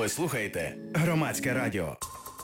Ви слухаєте Громадське радіо.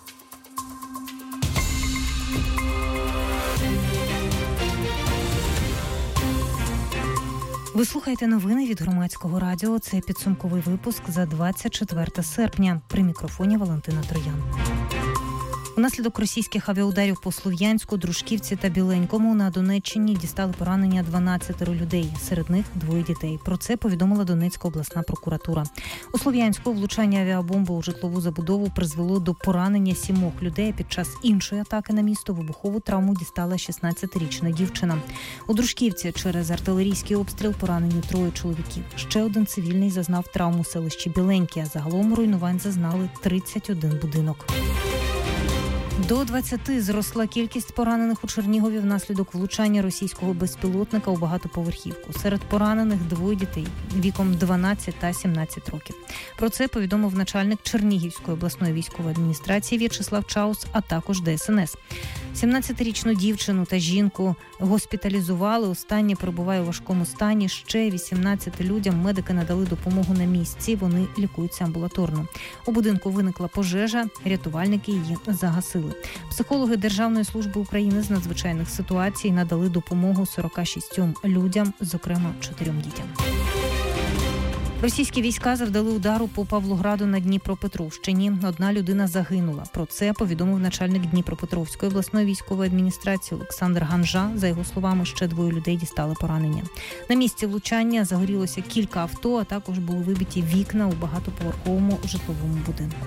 Ви слухаєте новини від Громадського радіо. Це підсумковий випуск за 24 серпня. При мікрофоні Валентина Троян. Унаслідок російських авіаударів по Слов'янську, Дружківці та Біленькому на Донеччині дістали поранення 12 людей. Серед них 2 дітей. Про це повідомила Донецька обласна прокуратура. У Слов'янську влучання авіабомби у житлову забудову призвело до поранення 7 людей. Під час іншої атаки на місто вибухову травму дістала 16-річна дівчина. У Дружківці через артилерійський обстріл поранені 3 чоловіків. Ще один цивільний зазнав травму у селищі Біленьке, а загалом руйнувань зазнали 31 будинок. До 20 зросла кількість поранених у Чернігові внаслідок влучання російського безпілотника у багатоповерхівку. Серед поранених 2 дітей віком 12 та 17 років. Про це повідомив начальник Чернігівської обласної військової адміністрації В'ячеслав Чаус, а також ДСНС. 17-річну дівчину та жінку госпіталізували. Останнє перебуває у важкому стані. Ще 18 людям медики надали допомогу на місці. Вони лікуються амбулаторно. У будинку виникла пожежа. Рятувальники її загасили. Психологи Державної служби України з надзвичайних ситуацій надали допомогу 46 людям, зокрема 4 дітям. Російські війська завдали удару по Павлограду на Дніпропетровщині. 1 людина загинула. Про це повідомив начальник Дніпропетровської обласної військової адміністрації Олександр Ганжа. За його словами, ще 2 людей дістали поранення. На місці влучання загорілося кілька авто, а також були вибиті вікна у багатоповерховому житловому будинку.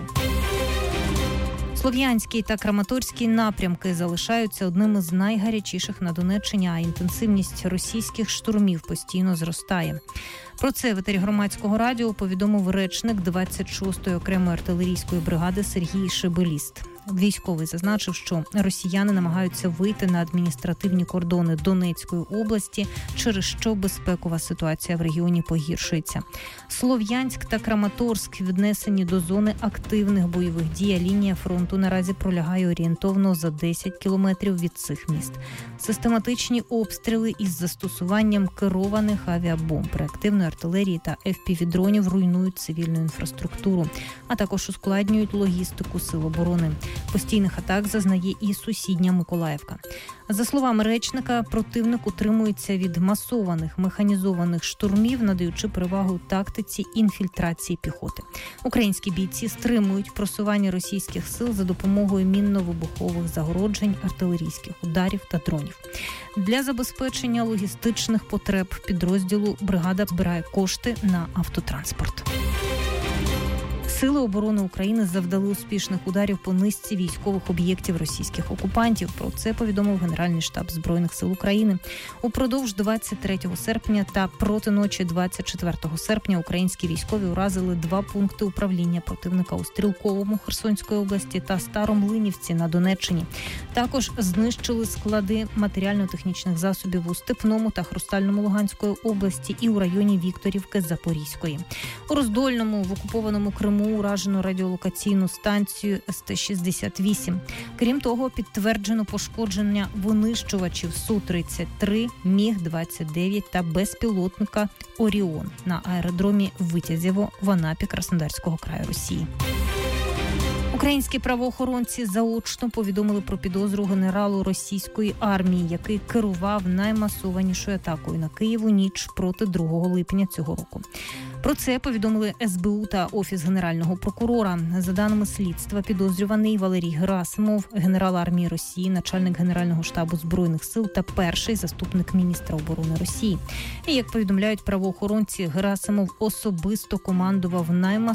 Слов'янський та Краматорський напрямки залишаються одними з найгарячіших на Донеччині, а інтенсивність російських штурмів постійно зростає. Про це в етері Громадського радіо повідомив речник 26-ї окремої артилерійської бригади Сергій Шебеліст. Військовий зазначив, що росіяни намагаються вийти на адміністративні кордони Донецької області, через що безпекова ситуація в регіоні погіршується. Слов'янськ та Краматорськ віднесені до зони активних бойових дій, а лінія фронту наразі пролягає орієнтовно за 10 кілометрів від цих міст. Систематичні обстріли із застосуванням керованих авіабомб, реактивної артилерії та FPV-дронів руйнують цивільну інфраструктуру, а також ускладнюють логістику сил оборони. Постійних атак зазнає і сусідня Миколаївка. За словами речника, противник утримується від масованих механізованих штурмів, надаючи перевагу тактиці інфільтрації піхоти. Українські бійці стримують просування російських сил за допомогою мінно-вибухових загороджень, артилерійських ударів та дронів. Для забезпечення логістичних потреб підрозділу бригада збирає кошти на автотранспорт. Сили оборони України завдали успішних ударів по низці військових об'єктів російських окупантів. Про це повідомив Генеральний штаб Збройних сил України. Упродовж 23 серпня та проти ночі 24 серпня українські військові уразили 2 пункти управління противника у Стрілковому Херсонської області та Старомлинівці на Донеччині. Також знищили склади матеріально-технічних засобів у Степному та Хрустальному Луганської області і у районі Вікторівки Запорізької. У Роздольному в окупованому Криму уражено радіолокаційну станцію СТ-68. Крім того, підтверджено пошкодження винищувачів Су-33, Міг-29 та безпілотника «Оріон» на аеродромі Витязєво в Анапі Краснодарського краю Росії. Українські правоохоронці заочно повідомили про підозру генералу російської армії, який керував наймасованішою атакою на Київ у ніч проти 2 липня цього року. Про це повідомили СБУ та Офіс Генерального прокурора. За даними слідства, підозрюваний Валерій Герасимов, генерал армії Росії, начальник Генерального штабу Збройних сил та перший заступник міністра оборони Росії. І, як повідомляють правоохоронці, Герасимов особисто командував